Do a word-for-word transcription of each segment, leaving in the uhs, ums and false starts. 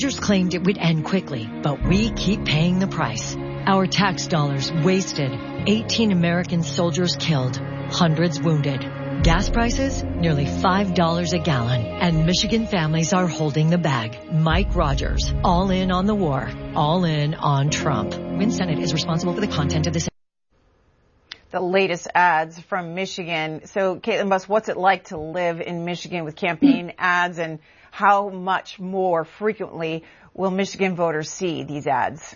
Soldiers claimed it would end quickly, but we keep paying the price. Our tax dollars wasted, eighteen American soldiers killed, hundreds wounded. Gas prices, nearly five dollars a gallon, and Michigan families are holding the bag. Mike Rogers, all in on the war, all in on Trump. Win Senate is responsible for the content of this. The latest ads from Michigan. So, Caitlin Buss, what's it like to live in Michigan with campaign ads, and how much more frequently will Michigan voters see these ads?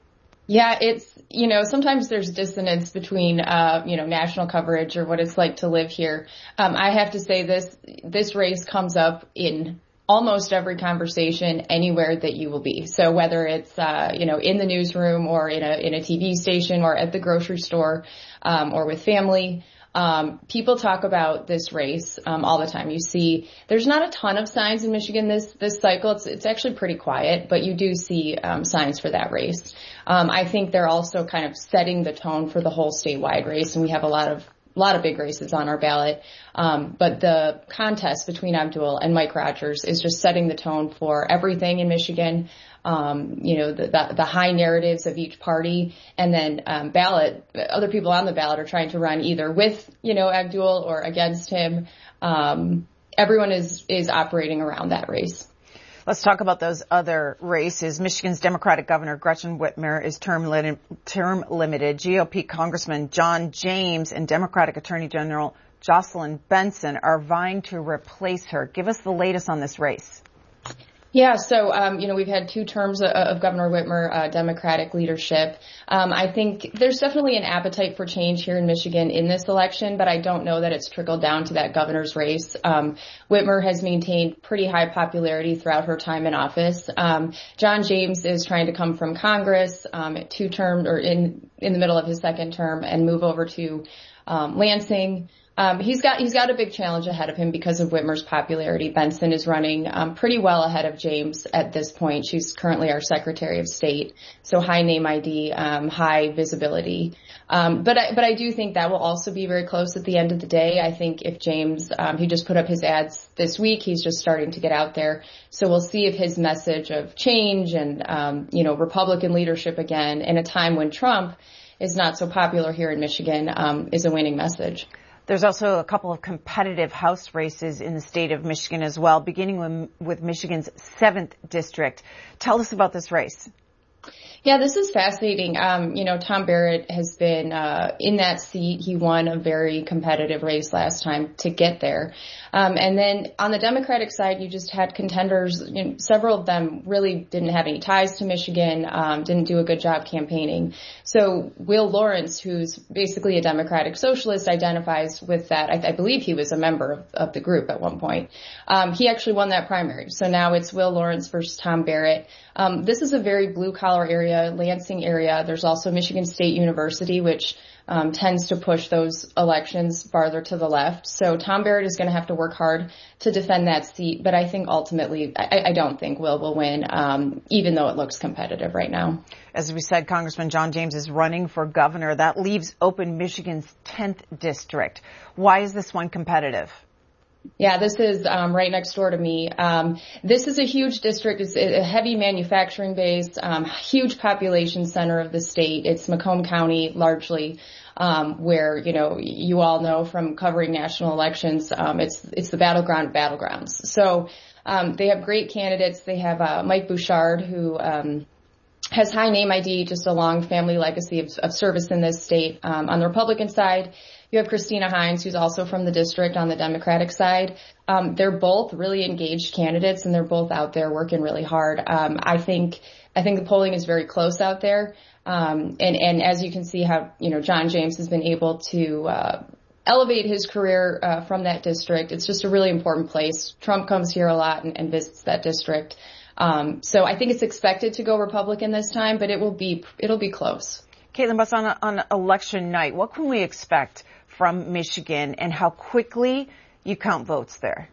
Yeah, it's, you know, sometimes there's dissonance between, uh, you know, national coverage or what it's like to live here. Um, I have to say this, this race comes up in almost every conversation anywhere that you will be. So whether it's, uh, you know, in the newsroom or in a, in a T V station or at the grocery store, um, or with family, Um, people talk about this race, um, all the time. You see, there's not a ton of signs in Michigan this, this cycle. It's, it's actually pretty quiet, but you do see, um, signs for that race. Um, I think they're also kind of setting the tone for the whole statewide race, and we have a lot of, a lot of big races on our ballot. Um, but the contest between Abdul and Mike Rogers is just setting the tone for everything in Michigan. Um, you know, the, the, the high narratives of each party, and then, um, ballot, other people on the ballot are trying to run either with, you know, Abdul or against him. Um, everyone is, is operating around that race. Let's talk about those other races. Michigan's Democratic Governor Gretchen Whitmer is term, lit- term limited. G O P Congressman John James and Democratic Attorney General Jocelyn Benson are vying to replace her. Give us the latest on this race. Yeah, so, um, you know, we've had two terms of, of Governor Whitmer, uh, Democratic leadership. Um, I think there's definitely an appetite for change here in Michigan in this election, but I don't know that it's trickled down to that governor's race. Um, Whitmer has maintained pretty high popularity throughout her time in office. Um, John James is trying to come from Congress, um, two term or in, in the middle of his second term and move over to, um, Lansing. Um, he's got, he's got a big challenge ahead of him because of Whitmer's popularity. Benson is running, um, pretty well ahead of James at this point. She's currently our Secretary of State. So high name I D, um, high visibility. Um, but I, but I do think that will also be very close at the end of the day. I think if James, um, he just put up his ads this week, he's just starting to get out there. So we'll see if his message of change and, um, you know, Republican leadership again in a time when Trump is not so popular here in Michigan, um, is a winning message. There's also a couple of competitive House races in the state of Michigan as well, beginning with, with Michigan's seventh district. Tell us about this race. Yeah, this is fascinating. Um, you know, Tom Barrett has been uh, in that seat. He won a very competitive race last time to get there. Um, and then on the Democratic side, you just had contenders. You know, several of them really didn't have any ties to Michigan, um, didn't do a good job campaigning. So Will Lawrence, who's basically a Democratic socialist, identifies with that. I, I believe he was a member of, of the group at one point. Um, he actually won that primary. So now it's Will Lawrence versus Tom Barrett. Um, this is a very blue-collar area, Lansing area. There's also Michigan State University, which um, tends to push those elections farther to the left. So Tom Barrett is going to have to work hard to defend that seat. But I think ultimately, I, I don't think Will will win, um, even though it looks competitive right now. As we said, Congressman John James is running for governor. That leaves open Michigan's tenth district. Why is this one competitive? Yeah, this is um, right next door to me. Um, this is a huge district. It's a heavy manufacturing base, um, huge population center of the state. It's Macomb County largely, um, where, you know, you all know from covering national elections, um, it's it's the battleground of battlegrounds. So um, they have great candidates. They have uh, Mike Bouchard, who um, has high name I D, just a long family legacy of, of service in this state. Um, on the Republican side, you have Christina Hines, who's also from the district on the Democratic side. Um, they're both really engaged candidates, and they're both out there working really hard. Um, I think, I think the polling is very close out there. Um, and, and as you can see how, you know, John James has been able to, uh, elevate his career, uh, from that district. It's just a really important place. Trump comes here a lot and, and visits that district. Um, so I think it's expected to go Republican this time, but it will be, it'll be close. Caitlin Buss, on, a, on election night, what can we expect from Michigan, and how quickly you count votes there?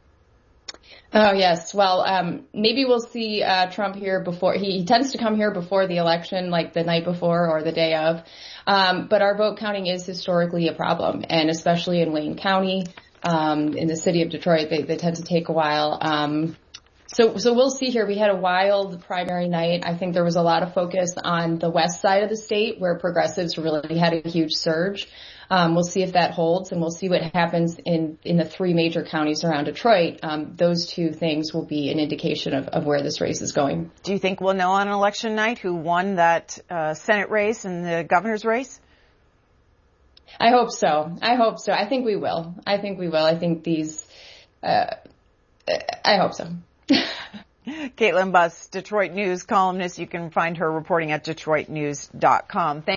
Oh, yes. Well, um, maybe we'll see uh, Trump here before. He, he tends to come here before the election, like the night before or the day of. Um, but our vote counting is historically a problem, and especially in Wayne County, um, in the city of Detroit, they, they tend to take a while. Um, So, so we'll see here. We had a wild primary night. I think there was a lot of focus on the west side of the state where progressives really had a huge surge. Um, we'll see if that holds, and we'll see what happens in, in the three major counties around Detroit. Um, those two things will be an indication of, of where this race is going. Do you think we'll know on election night who won that uh, Senate race and the governor's race? I hope so. I hope so. I think we will. I think we will. I think these, uh, I hope so. Caitlin Buss, Detroit News columnist. You can find her reporting at detroit news dot com. Thank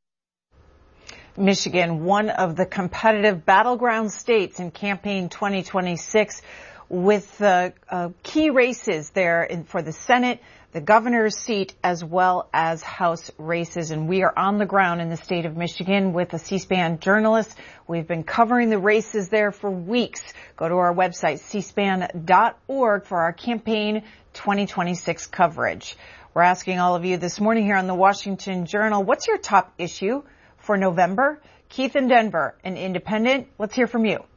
you. Michigan, one of the competitive battleground states in campaign twenty twenty-six, with uh, uh, key races there in, for the Senate, the governor's seat, as well as House races. And we are on the ground in the state of Michigan with a C-SPAN journalist. We've been covering the races there for weeks. Go to our website, c span dot org, for our campaign twenty twenty-six coverage. We're asking all of you this morning here on the Washington Journal, what's your top issue for November? Keith in Denver, an independent. Let's hear from you.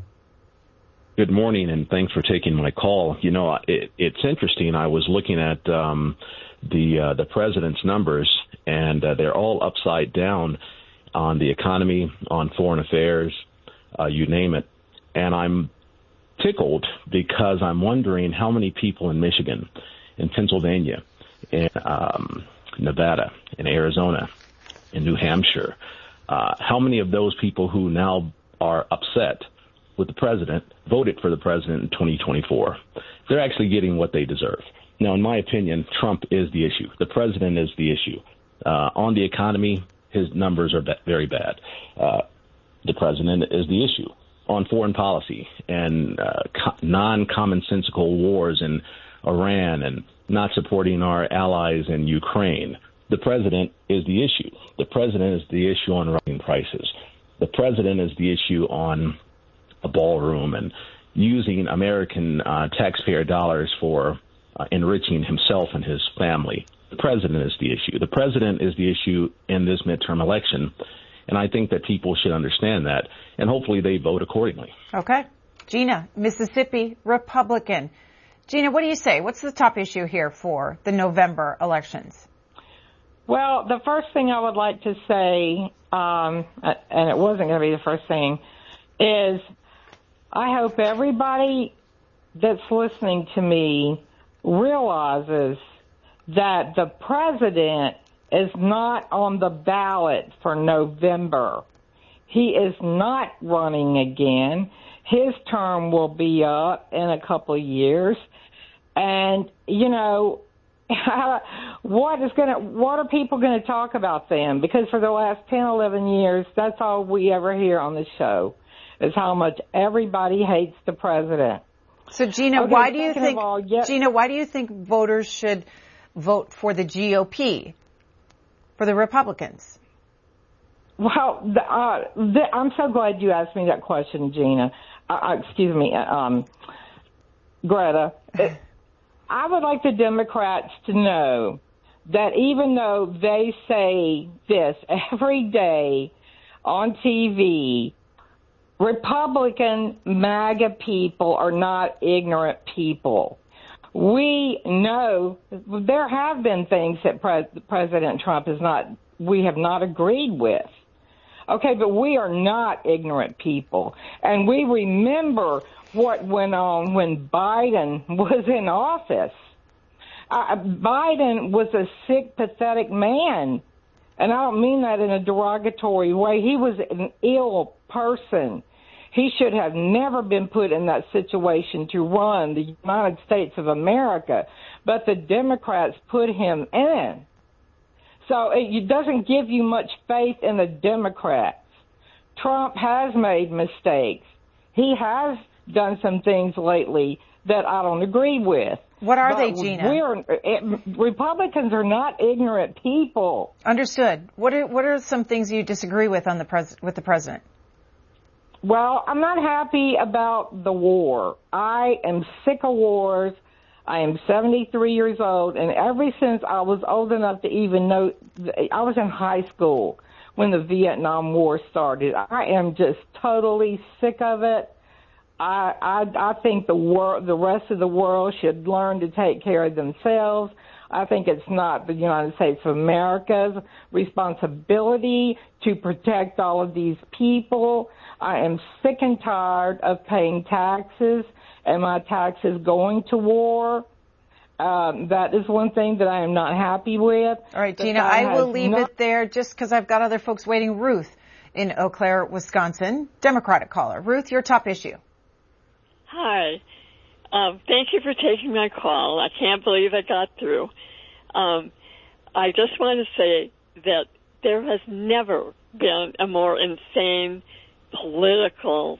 Good morning, and thanks for taking my call. You know, it, it's interesting. I was looking at um, the uh, the president's numbers, and uh, they're all upside down on the economy, on foreign affairs, uh, you name it. And I'm tickled because I'm wondering how many people in Michigan, in Pennsylvania, in um, Nevada, in Arizona, in New Hampshire, uh, how many of those people who now are upset with the president voted for the president in twenty twenty-four. They're actually getting what they deserve. Now, in my opinion, Trump is the issue. The president is the issue. Uh, on the economy, his numbers are ba- very bad. Uh, the president is the issue. On foreign policy and uh, co- non-commonsensical wars in Iran and not supporting our allies in Ukraine, the president is the issue. The president is the issue on rising prices. The president is the issue on a ballroom and using American uh, taxpayer dollars for uh, enriching himself and his family. The president is the issue. The president is the issue in this midterm election, and I think that people should understand that, and hopefully they vote accordingly. Okay. Gina, Mississippi, Republican. Gina, what do you say? What's the top issue here for the November elections? Well, the first thing I would like to say, um, and it wasn't going to be the first thing, is I hope everybody that's listening to me realizes that the president is not on the ballot for November. He is not running again. His term will be up in a couple of years. And, you know, what is going to, what are people going to talk about then? Because for the last ten, eleven years, that's all we ever hear on the show, is how much everybody hates the president. So, Gina, okay, why do you think, all, yes, Gina, why do you think voters should vote for the G O P, for the Republicans? Well, the, uh, the, I'm so glad you asked me that question, Gina. Uh, excuse me, um, Greta. It, I would like the Democrats to know that even though they say this every day on T V, Republican MAGA people are not ignorant people. We know there have been things that Pre- President Trump has not, we have not agreed with. Okay, but we are not ignorant people. And we remember what went on when Biden was in office. Uh, Biden was a sick, pathetic man. And I don't mean that in a derogatory way. He was an ill person. He should have never been put in that situation to run the United States of America. But the Democrats put him in. So it doesn't give you much faith in the Democrats. Trump has made mistakes. He has done some things lately that I don't agree with. What are but they, Gina? We're, it, Republicans are not ignorant people. Understood. What are what are some things you disagree with on the pres- with the president? Well, I'm not happy about the war. I am sick of wars. I am seventy-three years old, and ever since I was old enough to even know, I was in high school when the Vietnam War started. I am just totally sick of it. I, I, I think the wor- the rest of the world should learn to take care of themselves. I think it's not the United States of America's responsibility to protect all of these people. I am sick and tired of paying taxes and my taxes going to war. Um, that is one thing that I am not happy with. All right, Gina, I will leave not- it there just because I've got other folks waiting. Ruth in Eau Claire, Wisconsin, Democratic caller. Ruth, your top issue. Hi. Um, thank you for taking my call. I can't believe I got through. Um, I just want to say that there has never been a more insane political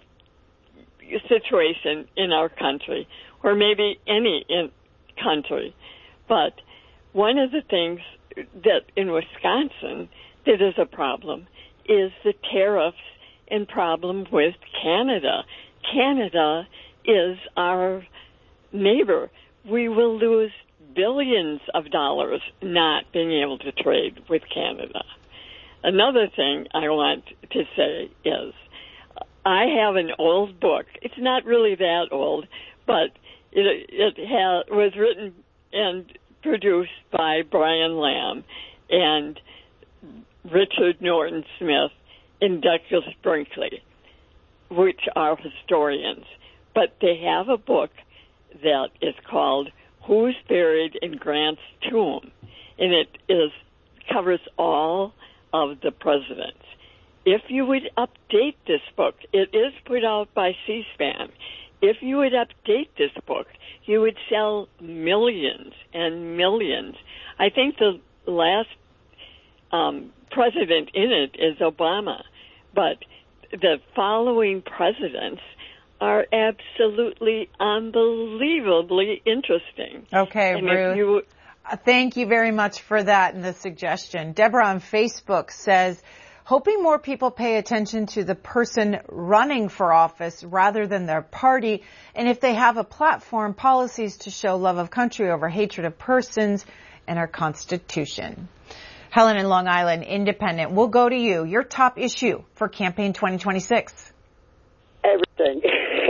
situation in our country, or maybe any in country. But one of the things that in Wisconsin that is a problem is the tariffs and problem with Canada. Canada is our neighbor. We will lose billions of dollars not being able to trade with Canada. Another thing I want to say is I have an old book. It's not really that old, but it, it has, was written and produced by Brian Lamb and Richard Norton Smith and Douglas Brinkley, which are historians. But they have a book that is called Who's Buried in Grant's Tomb, and it is covers all of the presidents. If you would update this book, it is put out by C-SPAN. If you would update this book, you would sell millions and millions. I think the last um, president in it is Obama, but the following presidents are absolutely unbelievably interesting. Okay, and Ruth. You... Thank you very much for that and the suggestion. Deborah on Facebook says, hoping more people pay attention to the person running for office rather than their party, and if they have a platform, policies to show love of country over hatred of persons and our Constitution. Helen in Long Island, Independent, we'll go to you. Your top issue for campaign twenty twenty-six. Everything.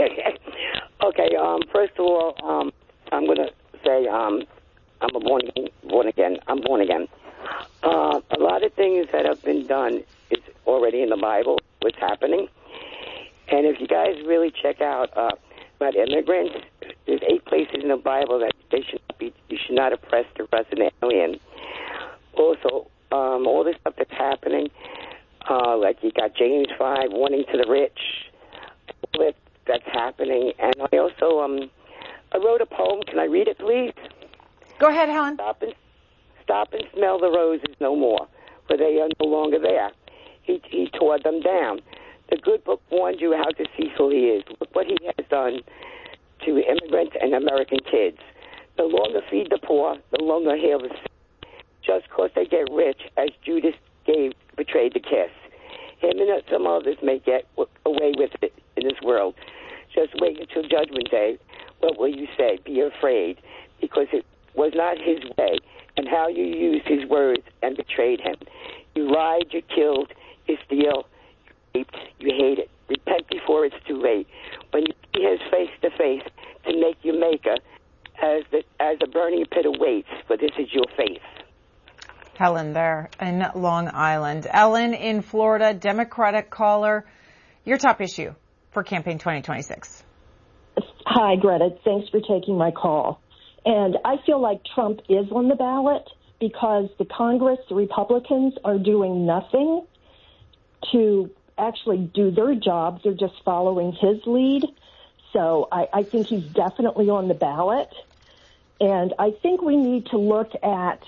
Okay, um, first of all, um, I'm going to say um, I'm a born again, born again. I'm born again. Uh, a lot of things that have been done is already in the Bible, what's happening. And if you guys really check out uh, about immigrants, there's eight places in the Bible that they should not be, you should not oppress the resident alien. Also, um, all this stuff that's happening, uh, like you got James five, warning to the rich, all that that's happening. And I also, um, I wrote a poem. Can I read it, please? Go ahead, Helen. Stop and, stop and smell the roses no more, for they are no longer there. He, he tore them down. The good book warned you how deceitful he is. Look what he has done to immigrants and American kids. No longer feed the poor, no longer heal the sick, just because they get rich, as Judas gave, betrayed the kiss. Him and some others may get away with it in this world. Just wait until Judgment Day. What will you say? Be afraid, because it was not his way, and how you used his words and betrayed him. You lied, you killed, you steal, you raped, you hated. Repent before it's too late. When you see his face to face, to make you maker, as the as a burning pit awaits, for this is your faith. Helen there in Long Island. Ellen in Florida, Democratic caller. Your top issue for campaign twenty twenty-six. Hi, Greta. Thanks for taking my call. And I feel like Trump is on the ballot because the Congress, the Republicans, are doing nothing to actually do their jobs. They're just following his lead. So I, I think he's definitely on the ballot. And I think we need to look at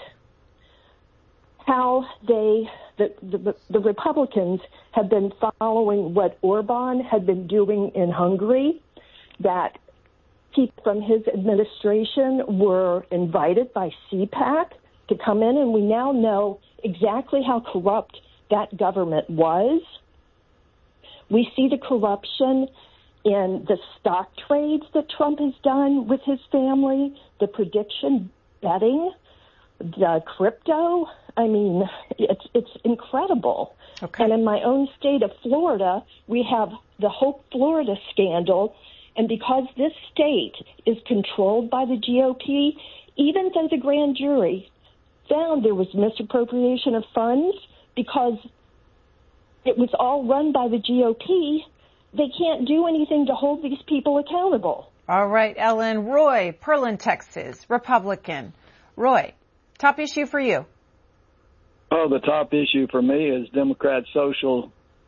how they, the, the, the Republicans have been following what Orban had been doing in Hungary, that people from his administration were invited by C PAC to come in, and we now know exactly how corrupt that government was. We see the corruption in the stock trades that Trump has done with his family, the prediction betting, the crypto. I mean, it's it's incredible. Okay. And in my own state of Florida, we have the Hope Florida scandal, And because this state is controlled by the G O P, even though the grand jury found there was misappropriation of funds because it was all run by the G O P, they can't do anything to hold these people accountable. All right, Ellen. Roy, Pearland, Texas, Republican. Roy, top issue for you. Oh, the top issue for me is Democrat social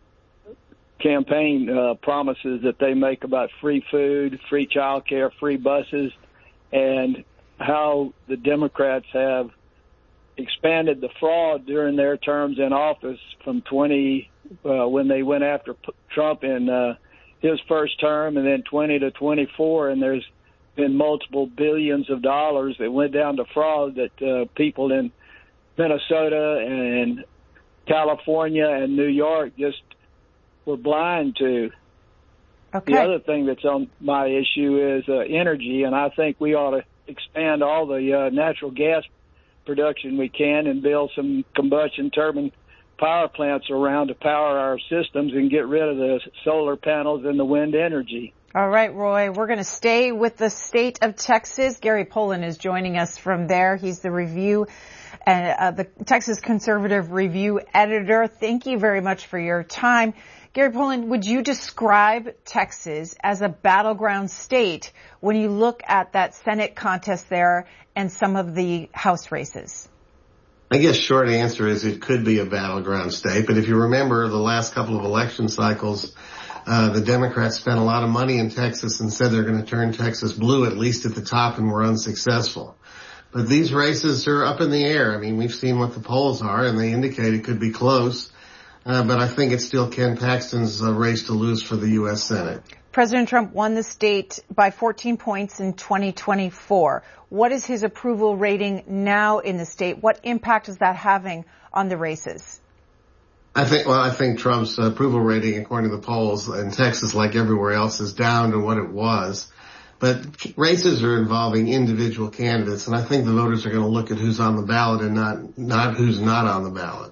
campaign uh, promises that they make about free food, free child care, free buses, and how the Democrats have expanded the fraud during their terms in office from twenty uh, when they went after P- Trump in uh, his first term, and then twenty to twenty-four, and there's been multiple billions of dollars that went down to fraud that uh, people in Minnesota and California and New York just were blind to. Okay. The other thing that's on my issue is uh, energy, and I think we ought to expand all the uh, natural gas production we can and build some combustion turbine power plants around to power our systems and get rid of the solar panels and the wind energy. All right, Roy, we're going to stay with the state of Texas. Gary Poland is joining us from there. He's the review, uh, uh, the Texas Conservative Review editor. Thank you very much for your time. Gary Poland, would you describe Texas as a battleground state when you look at that Senate contest there and some of the House races? I guess short answer is it could be a battleground state. But if you remember the last couple of election cycles, uh, the Democrats spent a lot of money in Texas and said they're going to turn Texas blue, at least at the top, and were unsuccessful. But these races are up in the air. I mean, we've seen what the polls are, and they indicate it could be close. Uh, but I think it's still Ken Paxton's uh, race to lose for the U S Senate. President Trump won the state by fourteen points in twenty twenty-four. What is his approval rating now in the state? What impact is that having on the races? I think, well, I think Trump's approval rating, according to the polls in Texas, like everywhere else, is down to what it was. But races are involving individual candidates, and I think the voters are going to look at who's on the ballot and not, not who's not on the ballot.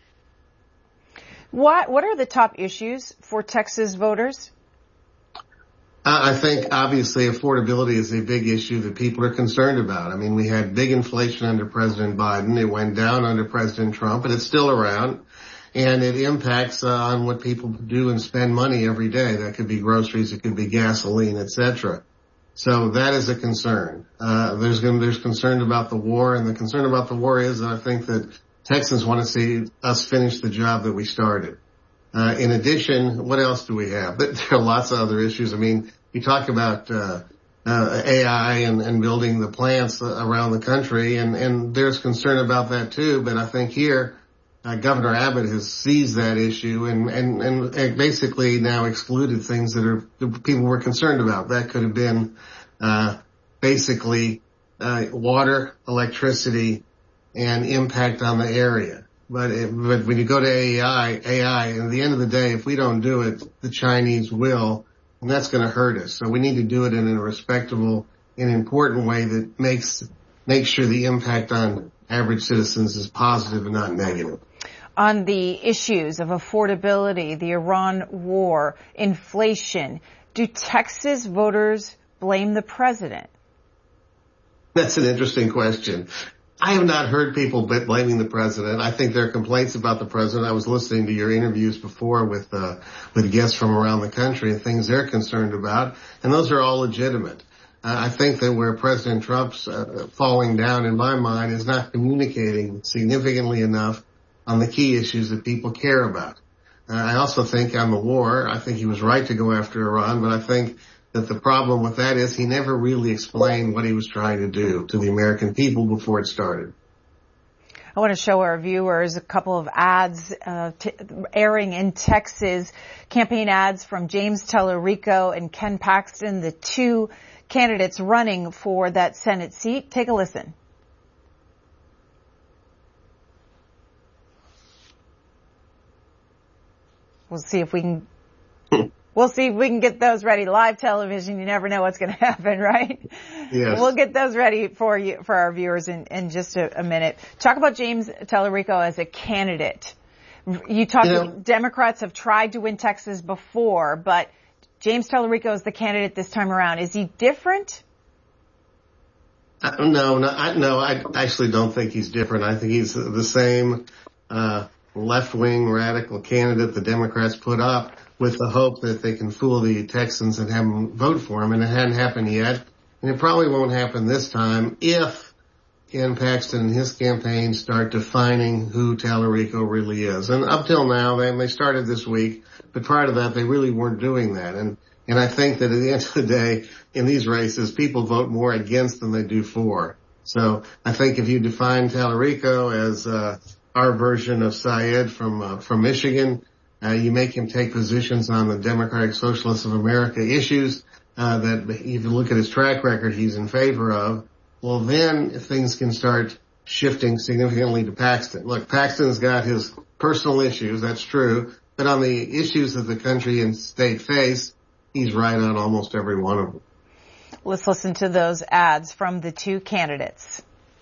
What, what are the top issues for Texas voters? I think obviously affordability is a big issue that people are concerned about. I mean, we had big inflation under President Biden. It went down under President Trump, but it's still around. And it impacts uh, on what people do and spend money every day. That could be groceries, it could be gasoline, et cetera. So that is a concern. Uh, there's going there's concern about the war, and the concern about the war is that I think that Texans want to see us finish the job that we started. Uh, in addition, what else do we have? There are lots of other issues. I mean, you talk about uh, uh, A I and, and building the plants around the country, and, and there's concern about that too. But I think here, uh, Governor Abbott has seized that issue and, and, and basically now excluded things that are that people were concerned about. That could have been uh, basically uh, water, electricity, and impact on the area. But, it, but when you go to A I, A I, at the end of the day, if we don't do it, the Chinese will, and that's going to hurt us. So we need to do it in a respectable and important way that makes makes sure the impact on average citizens is positive and not negative. On the issues of affordability, the Iran war, inflation, do Texas voters blame the president? That's an interesting question. I have not heard people blaming the president. I think there are complaints about the president. I was listening to your interviews before with uh, with guests from around the country and things they're concerned about, and those are all legitimate. Uh, I think that where President Trump's uh, falling down, in my mind, is not communicating significantly enough on the key issues that people care about. Uh, I also think on the war, I think he was right to go after Iran, but I think that the problem with that is he never really explained what he was trying to do to the American people before it started. I want to show our viewers a couple of ads uh, t- airing in Texas, campaign ads from James Tellerico and Ken Paxton, the two candidates running for that Senate seat. Take a listen. We'll see if we can... We'll see if we can get those ready. Live television, you never know what's going to happen, right? Yes. We'll get those ready for you, for our viewers in, in just a, a minute. Talk about James Tellerico as a candidate. You talked, yeah. Democrats have tried to win Texas before, but James Tallarico is the candidate this time around. Is he different? Uh, no, no, I, no, I actually don't think he's different. I think he's the same uh, left-wing radical candidate the Democrats put up with the hope that they can fool the Texans and have them vote for him, and it hadn't happened yet. And it probably won't happen this time if Ken Paxton and his campaign start defining who Tallarico really is. And up till now, they, they started this week, but prior to that, they really weren't doing that. And And I think that at the end of the day, in these races, people vote more against than they do for. So I think if you define Tallarico as uh, our version of Syed from uh, from Michigan, uh, you make him take positions on the Democratic Socialists of America issues uh, that, if you look at his track record, he's in favor of. Well, then things can start shifting significantly to Paxton. Look, Paxton's got his personal issues, that's true, but on the issues that the country and state face, he's right on almost every one of them. Let's listen to those ads from the two candidates.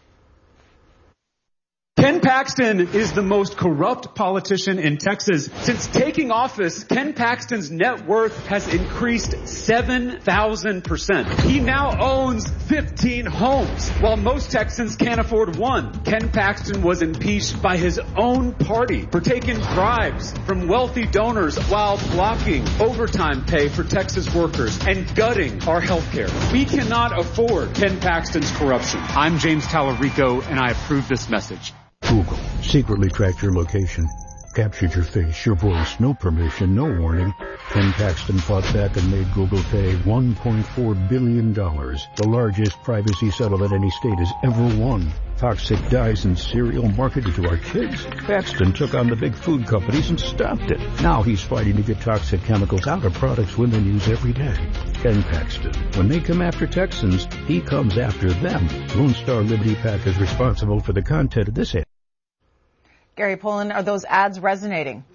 Ken Paxton is the most corrupt politician in Texas. Since taking office, Ken Paxton's net worth has increased seven thousand percent. He now owns fifteen homes, while most Texans can't afford one. Ken Paxton was impeached by his own party for taking bribes from wealthy donors while blocking overtime pay for Texas workers and gutting our health care. We cannot afford Ken Paxton's corruption. I'm James Tallarico, and I approve this message. Google secretly tracked your location, captured your face, your voice, no permission, no warning. Ken Paxton fought back and made Google pay one point four billion dollars, the largest privacy settlement any state has ever won. Toxic dyes and cereal marketed to our kids. Paxton took on the big food companies and stopped it. Now he's fighting to get toxic chemicals out of products women use every day. Ken Paxton. When they come after Texans, he comes after them. Lone Star Liberty PAC is responsible for the content of this ad. Gary Poland, are those ads resonating?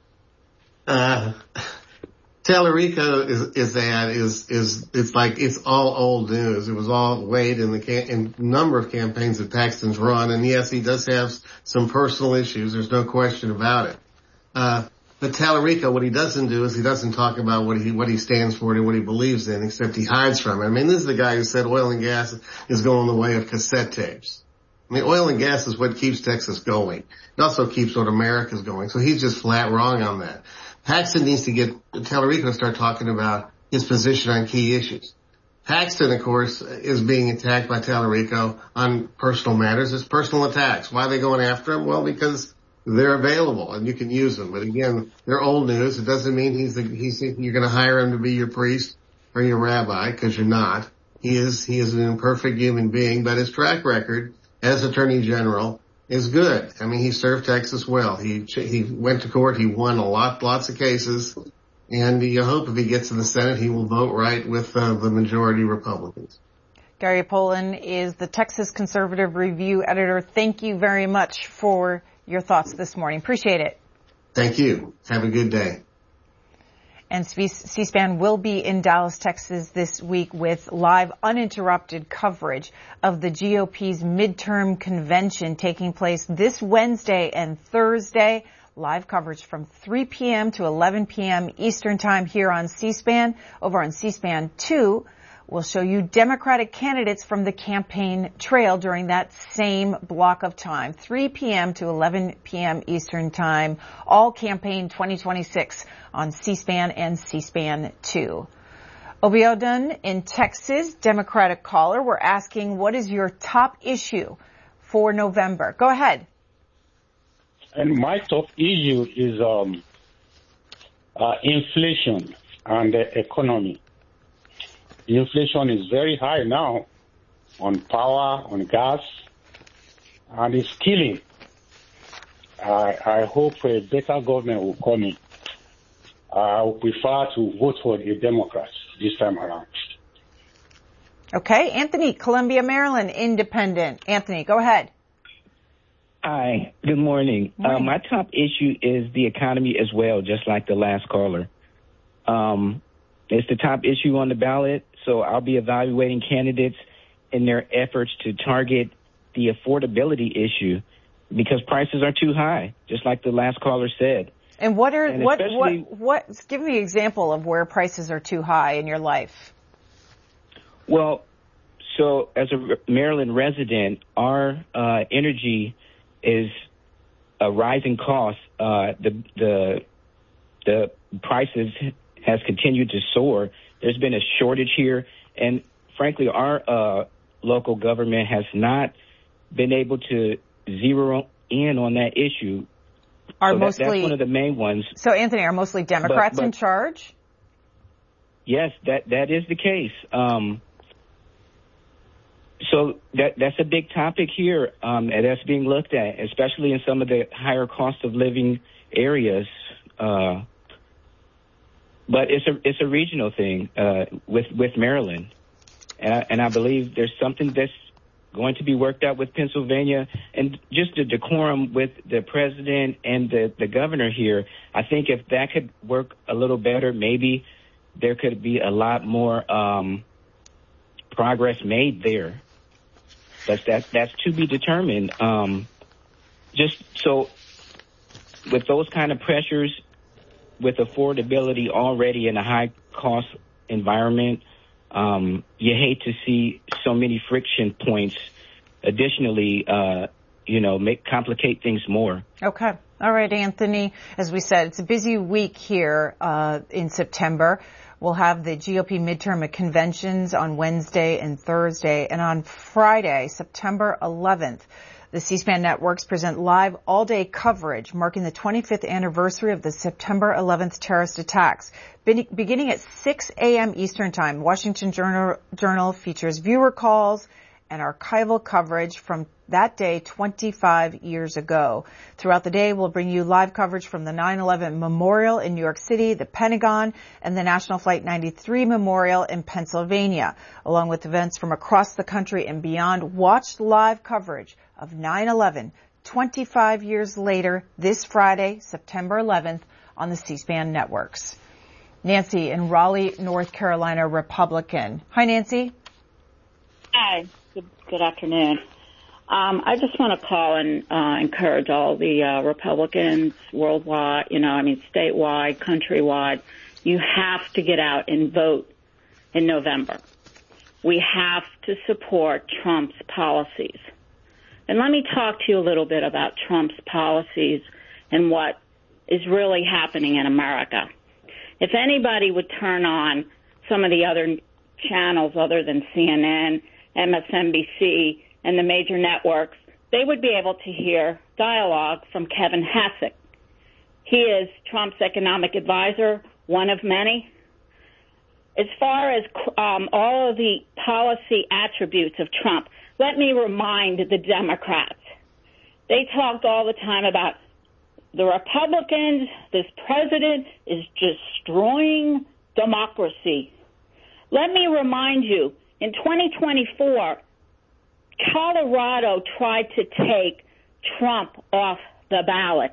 Uh, Tallarico is, is that is, is, it's like, it's all old news. It was all weighed in the cam- in number of campaigns that Paxton's run. And yes, he does have some personal issues. There's no question about it. Uh, but Tallarico, what he doesn't do is he doesn't talk about what he, what he stands for and what he believes in, except he hides from it. I mean, this is the guy who said oil and gas is going the way of cassette tapes. I mean, oil and gas is what keeps Texas going. It also keeps what America's going. So he's just flat wrong on that. Paxton needs to get Tallarico to start talking about his position on key issues. Paxton, of course, is being attacked by Tallarico on personal matters. It's personal attacks. Why are they going after him? Well, because they're available and you can use them. But again, they're old news. It doesn't mean he's the, he's, you're going to hire him to be your priest or your rabbi, because you're not. He is, he is an imperfect human being, but his track record as Attorney General is good. I mean, he served Texas well. He he went to court. He won a lot, lots of cases. And you hope if he gets in the Senate, he will vote right with uh, the majority Republicans. Gary Poland is the Texas Conservative Review editor. Thank you very much for your thoughts this morning. Appreciate it. Thank you. Have a good day. And C-SPAN will be in Dallas, Texas this week with live uninterrupted coverage of the G O P's midterm convention taking place this Wednesday and Thursday. Live coverage from three p.m. to eleven p.m. Eastern Time here on C-SPAN. Over on C-SPAN two, we'll show you Democratic candidates from the campaign trail during that same block of time, three p.m. to eleven p.m. Eastern Time, all campaign twenty twenty-six on C-SPAN and C-SPAN two. Obiodun in Texas, Democratic caller. We're asking, what is your top issue for November? Go ahead. And my top issue is um, uh, inflation and the economy. Inflation is very high now on power, on gas, and it's killing. I, I hope a better government will come in. I would prefer to vote for the Democrats this time around. Okay. Anthony, Columbia, Maryland, Independent. Anthony, go ahead. Hi. Good morning. morning. Uh, my top issue is the economy as well, just like the last caller. Um, it's the top issue on the ballot, so I'll be evaluating candidates in their efforts to target the affordability issue because prices are too high, just like the last caller said. And what are And what what what? Give me an example of where prices are too high in your life. Well, so as a Maryland resident, our uh, energy is a rising cost. Uh, the the the prices has continued to soar. There's been a shortage here, and frankly, our uh, local government has not been able to zero in on that issue. Are so that, mostly that's one of the main ones. So, Anthony, are mostly Democrats but, but, in charge? Yes, that that is the case. Um, so that that's a big topic here, um, and that's being looked at, especially in some of the higher cost of living areas. Uh, but it's a it's a regional thing uh, with with Maryland, and I, and I believe there's something that's going to be worked out with Pennsylvania, and just the decorum with the president and the, the governor here. I think if that could work a little better, maybe there could be a lot more um, progress made there. But that, that's to be determined. Um, just so with those kind of pressures, with affordability already in a high-cost environment, Um, you hate to see so many friction points additionally, uh, you know, make complicate things more. Okay. All right, Anthony. As we said, it's a busy week here uh, in September. We'll have the G O P midterm conventions on Wednesday and Thursday. And on Friday, September eleventh, the C-SPAN networks present live all-day coverage marking the twenty-fifth anniversary of the September eleventh terrorist attacks. Be- beginning at six a.m. Eastern Time, Washington Journal, Journal features viewer calls and archival coverage from that day twenty-five years ago. Throughout the day, we'll bring you live coverage from the nine eleven Memorial in New York City, the Pentagon, and the National Flight ninety-three Memorial in Pennsylvania, along with events from across the country and beyond. Watch live coverage of nine eleven twenty-five years later this Friday, September eleventh, on the C-SPAN networks. Nancy in Raleigh, North Carolina, Republican. Hi, Nancy. Hi. Good, good afternoon. Um, I just want to call and uh, encourage all the uh, Republicans worldwide, you know, I mean, statewide, countrywide. You have to get out and vote in November. We have to support Trump's policies. And let me talk to you a little bit about Trump's policies and what is really happening in America. If anybody would turn on some of the other channels other than C N N, M S N B C, and the major networks, they would be able to hear dialogue from Kevin Hassett. He is Trump's economic advisor, one of many. As far as um, all of the policy attributes of Trump, let me remind the Democrats. They talked all the time about the Republicans, this president is destroying democracy. Let me remind you, in twenty twenty-four, Colorado tried to take Trump off the ballot.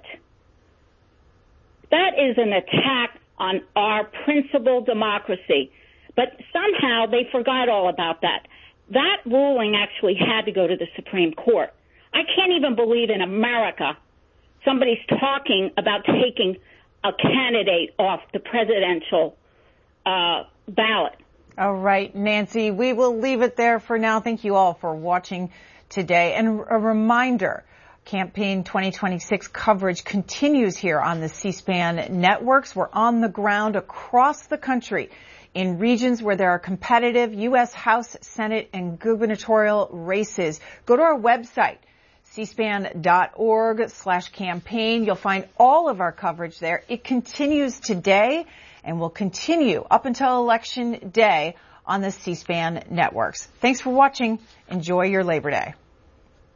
That is an attack on our principled democracy. But somehow they forgot all about that. That ruling actually had to go to the Supreme Court. I can't even believe in America somebody's talking about taking a candidate off the presidential uh, ballot. All right, Nancy, we will leave it there for now. Thank you all for watching today. And a reminder, Campaign twenty twenty-six coverage continues here on the C-SPAN networks. We're on the ground across the country in regions where there are competitive U S House, Senate, and gubernatorial races. Go to our website, c span dot org slash campaign. You'll find all of our coverage there. It continues today and will continue up until Election Day on the C-SPAN networks. Thanks for watching. Enjoy your Labor Day.